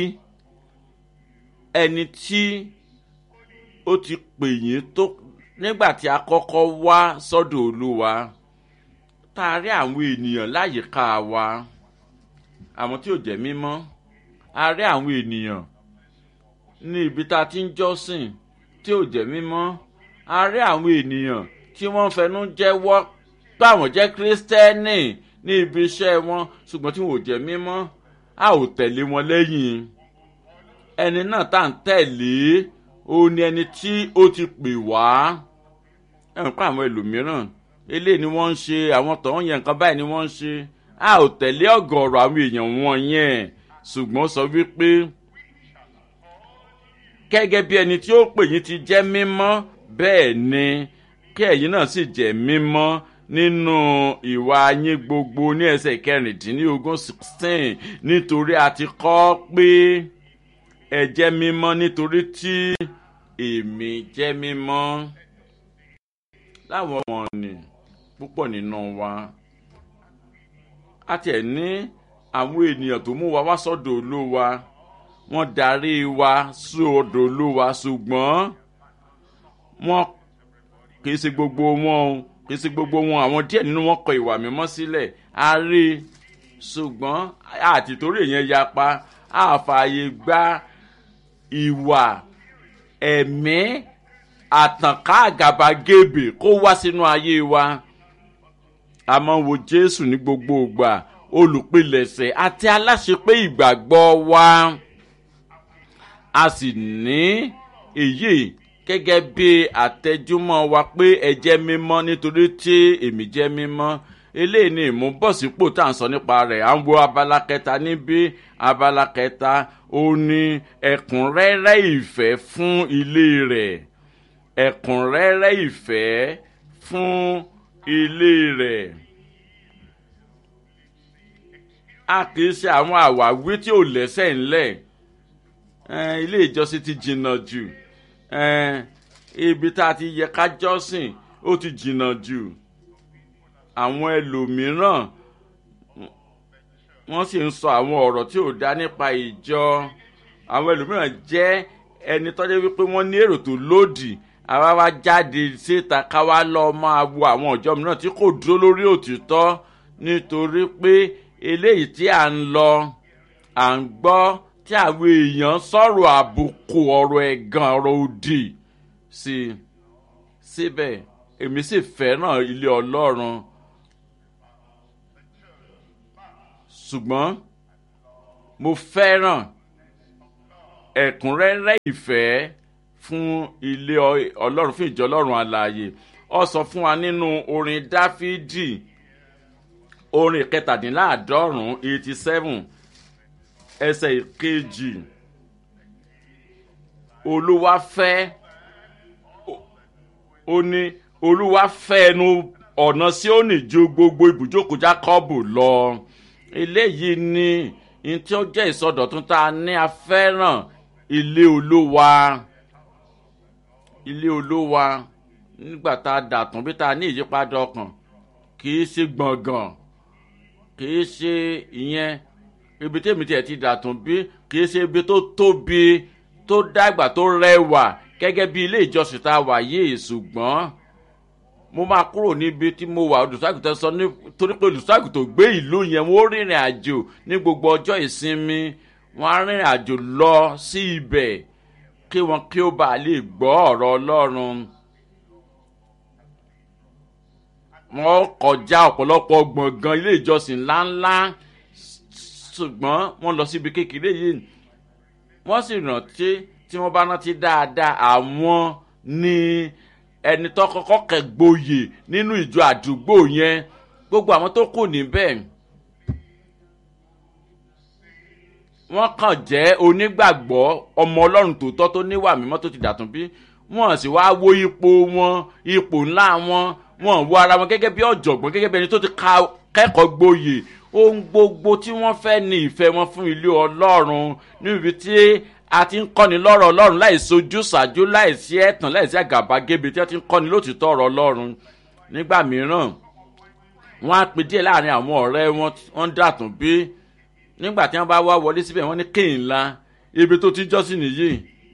ẹni tí ó ti pè yín tó nígbà tí a kọ́kọ́ wá sọ́dọ̀ Olúwa tá a rí àwọn ènìyàn láyìíká wa àwọn tí ò jẹ́ mímọ́ a rí àwọn ènìyàn ní ibi tá a ti ń jọ́sìn tí ò jẹ́ mímọ́ a rí àwọn ènìyàn tí wọ́n fẹnu jẹ́wọ́ pé àwọn jẹ́ Kírísítẹ́nì ní ibi iṣẹ́ wọn ṣùgbọ́n tí wọn ò jẹ́ mímọ́ a ò tẹ̀lé wọn lẹ́yìn ẹni náà tá à ń tẹ̀lé ó ní ẹni tí ó ti pè wá ẹ̀ ń pa àwọn ẹlòmíràn eléyìí ni wọ́n ń ṣe àwọn tó ń yẹ nǹkan báyìí ni wọ́n ń ṣe a ò tẹ̀lé ọ̀gọ̀ọ̀rọ̀ àwọn èèyàn wọn yẹn ṣùgbọ́n sọ wípé gẹ́gẹ́ bí ẹni tí ó pè yín ti jẹ́ mímọ́ bẹ́ẹ̀ ni kí ẹ̀yin náà sì jẹ́ mímọ́ nínú ìwà yín gbogbo ní ẹsẹ̀ kẹrìndínlógún sixteen nítorí a ti kọ pé ẹ jẹ́ mímọ́ nítorí tí èmi jẹ́ mímọ́. Láwọn ọmọ ni púpọ̀ nínú wa a tiẹ̀ ní àwọn ènìyàn tó mú wa wá sọ́dọ̀ Olúwa wọ́n darí wa sọ́dọ̀ Olúwa ṣùgbọ́n wọ́n kì í ṣe gbogbo wọn o kì í ṣe gbogbo wọn àwọn díẹ̀ nínú wọn kọ ìwà mímọ́ sílẹ̀ a rí ṣùgbọ́n àtìtórí èèyàn yapa àfààyè gba ìwà ẹ̀mí àtànká àgàbàgebè kó wá sínú ayé wa a máa ń wo Jésù ní gbogbo ìgbà olùpilẹ̀ṣẹ̀ àti aláṣepé ìgbàgbọ́ wa. A sì ní èyí gẹ́gẹ́ bí àtẹ̀júmọ́ wa pé ẹ jẹ́ mímọ́ nítorí tí èmi jẹ́ mímọ́. Eléyìí ni ìmúbọ̀sípò tá à ń sọ nípa rẹ̀. À ń wo abala kẹta níbí. Abala kẹta ó ní ẹ̀kúnrẹ́rẹ́ ìfẹ́ fún ilé rẹ̀. Ẹ̀kúnrẹ́rẹ́ ìfẹ́ fún ilé rẹ̀. A kì í ṣe àwọn àwáwí tí ò lẹ́sẹ̀ ńlẹ̀. Ilé ìjọsìn ti jìnnà jù. Ibi tá a ti yẹ ká jọ́sìn ó ti jìnnà jù. Àwọn ẹlòmíràn wọ́n sì ń sọ àwọn ọ̀rọ̀ tí ò dá nípa ìjọ. Àwọn ẹlòmíràn jẹ́ ẹni tọ́jú wípé wọ́n ní èrò tó lòdì. Àwa wá jáde síta ká wá lọ máa wo àwọn ọjọ́ mìíràn tí kò dúró lórí òtítọ́ nítorí pé eléyìí tí à ń lọ à ń gbọ́ tí àwọn èèyàn sọ̀rọ̀ àbùkù ọ̀rọ̀ ẹ̀gàn ọ̀rọ̀ òdì sí i. Síbẹ̀ èmi sì fẹ́ràn ilé Ọlọ́run. Ṣùgbọ́n mo fẹ́ràn ẹ̀kúnrẹ́rẹ́ ìfẹ́ fún ilé Ọlọ́run, fún ìjọ Ọlọ́run alààyè. Ó sọ fún wa nínú orin Dáfídì orin kẹtàdínláàádọ́rùn-ún eighty seven ẹsẹ̀ ìkejì. Olúwa fẹ́ ó ní Olúwa fẹ́ ẹnu ọ̀nà Síónì ju gbogbo ibùjókòó Jákọ́bù lọ. Eléyìí ni ní tí ó jẹ́ ìsọdọ̀tun tá a ní. A fẹ́ràn ilé Olúwa. Ilé Olúwa nígbà tá a dàtún bí tá a ní ìyípadà ọkàn kì í ṣe gbọ̀ngàn, kì í ṣe ìyẹn ibi tí èmi tiẹ̀ ti dàtún bí, kì í ṣe ibi tó tóbi tó dàgbà tó rẹwà gẹ́gẹ́ bí ilé ìjọsìn tá a wà yìí. Ṣùgbọ́n mo máa kúrò níbi tí mo wà. Olùṣọ́àgùntàn sọ nítorí pé olùṣọ́àgùntàn gbé ìlú yẹn wọ́n rìnrìn àjò ní gbogbo ọjọ́ ìsinmi. Wọ́n á rìnrìn àjò lọ sí ibẹ̀ kí wọn kí ó bàa lè gbọ́ ọ̀rọ̀ Ọlọ́run. Wọ́n kọjá ọ̀pọ̀lọpọ̀ gbọ̀ngàn ilé ìjọsìn ńláńlá, ṣùgbọ́n wọ́n lọ síbi kékeré yìí. Wọ́n sì rántí, tí wọ́n bá rántí dáadáa, àwọn ní ẹni tó kọ́kọ́ kẹ́gboyè nínú ìjọ àdúgbò yẹn. Gbogbo àwọn tó kù níbẹ̀ wọ́n kàn jẹ́ onígbàgbọ́ ọmọ Ọlọ́run tòótọ́ tó níwà mímọ́ tó ti dàtún bí. Wọ́n sì wá wo ipò wọn, ipò ńlá wọn. Wọ́n wo ara wọn gẹ́gẹ́ bí ọ̀jọ̀gbọ́n, gẹ́gẹ́ bí ẹni tó ti kẹ́kọ̀ọ́ gboyè. Ohun gbogbo tí wọ́n fẹ́ ní ìfẹ́ wọn fún ilé Ọlọ́run, níbi tí a ti ń kọ́ni lọ́rọ̀ Ọlọ́run láìsí ojúsàájú, láìsí ẹ̀tàn, láìsí àgàbàgebè, tí a ti ń kọ́ni lótìtọ́ ọ̀rọ̀ Ọlọ́run. Nígbà mìíràn wọ́n á pín díẹ̀ láàrin àwọn ọ̀rẹ́ wọn, wọ́n dàtún bí. Nígbà tí wọ́n bá wá wọlé síbẹ̀, wọ́n ní kéyìn ńlá ibi tó ti jọ́sìn nìyí.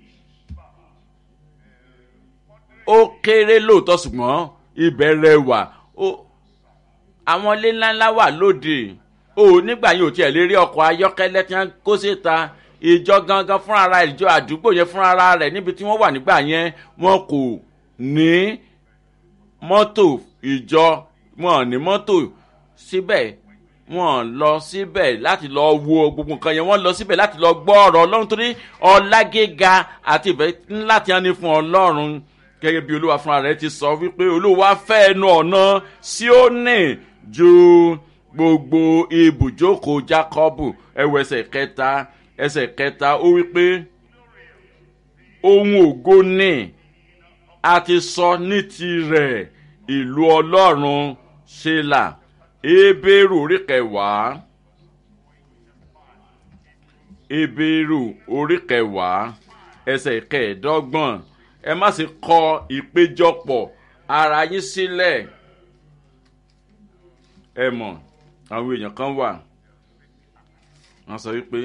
Ó kéré lóòótọ́ ṣùgbọ́n ibẹ̀ rẹwà. Àwọn ilé ńláńlá wà lóde. O nígbà yìí ò tiẹ̀ lè rí ọkọ̀ ayọ́kẹ́lẹ́ tí wọ́n kó síta. Ìjọ gangan fúnra ara ìjọ àdúgbò yẹn fúnra ara rẹ̀ níbi tí wọ́n wà nígbà yẹn, wọn kò ní mọ́tò ìjọ, wọn ní mọ́tò. Síbẹ̀ wọ́n lọ síbẹ̀ láti lọ wo gbogbo nǹkan yẹn. Wọ́n lọ síbẹ̀ láti lọ gbọ́ ọ̀rọ̀ Ọlọ́run torí ọlá gíga àti ìfẹ́ ńlá tí wọ́n ní fún Ọlọ́run. Gẹ́gẹ́ bí Olúwa fúnra rẹ̀ ti sọ wípé Olúwa fẹ́ ẹnu ọ̀nà Síónì ju gbogbo ibùjókòó Jákọ́bù. Ẹwọ ẹsẹ̀ kẹta ẹsẹ̀ kẹta ó wípé ohun ògo ni a ti sọ ní tirẹ̀ ìlú Ọlọ́run Ṣélà. Hébérù orí kẹwàá Hébérù orí kẹwàá ẹsẹ̀ kẹẹ̀ẹ́dọ́gbọ̀n. Ẹ má ṣe kọ ìpéjọpọ̀ ara yín sílẹ̀. Ẹ mọ̀ àwọn èèyàn kan wà, wọ́n sọ wípé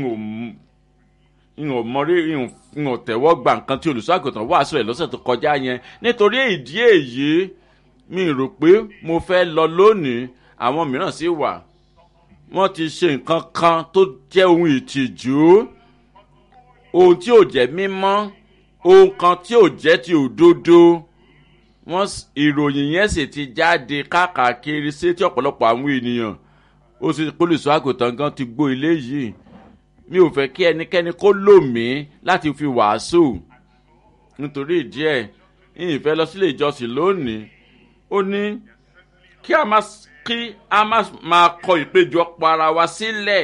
n ò mọrí n ò tẹ̀wọ́ gba nǹkan tí olùṣọ́àgùntàn wàásù ẹ̀ lọ́sẹ̀ tó kọjá yẹn. Nítorí ìdí èyí mi rò pé mo fẹ́ lọ lónìí. Àwọn mìíràn sì wà, wọ́n ti ṣe nǹkan kan tó jẹ́ ohun ìtìjú, ohun tí ò jẹ́ mímọ́, ohun kan tí ò jẹ́ ti òdodo. Wọ́n ìròyìn yẹn sì ti jáde káàkiri sétí ọ̀pọ̀lọpọ̀ àwọn ènìyàn. ó sì olùṣọ́ àgùntàn gan ti gbọ́ ilé yìí mi ò fẹ́ kí ẹnikẹ́ni kó lò mí láti fi wàásù nítorí ìdí ẹ̀ ìfẹ́ lọ sílé ìjọsìn lónìí ó ní kí a máa kí a máa kọ ìpéjọpọ̀ ara wa sílẹ̀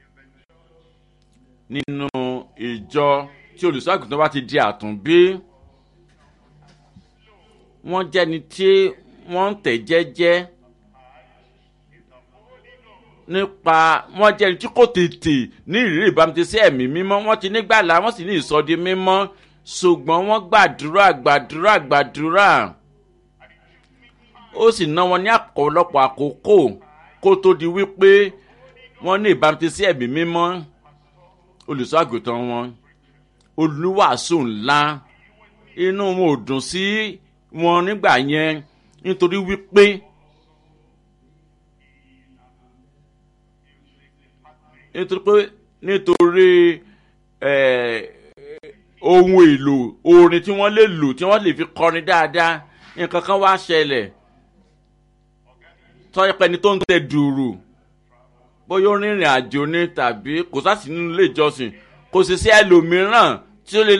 nínú ìjọ tí olùṣọ́ àgùntàn bá ti di àtúnbí wọ́n jẹ́ni tí wọ́n ń tẹ̀ jẹ́jẹ́ nípa wọ́n jẹ́ni tí kò tètè ní ìrírí ìbámutisí ẹ̀mí mímọ́ wọ́n ti nígbàlà wọ́n sì ní ìsọdi mímọ́ ṣùgbọ́n wọ́n gbàdúrà gbàdúrà gbàdúrà ó sì ná wọn ní ọ̀pọ̀lọpọ̀ àkókò kó tó di wípé wọ́n ní ìbámutisí ẹ̀mí mímọ́ olùṣọ́ àgùntàn wọn olùwàásù ńlá inú wọn ò dùn sí wọn nígbà yẹn nítorí wípé nítorí pé nítorí ohun èlò orin tí wọ́n lè lò tí wọ́n lè fi kọrin dáadáa nǹkan kan wá ṣẹlẹ̀ tọ́yẹ́pẹ́ni tó ń tẹ dùrù bóyá ó rìnrìn àjò ní tàbí kò sá sí nínú ilé ìjọsìn kò sì sí ẹlòmíràn tí ó lè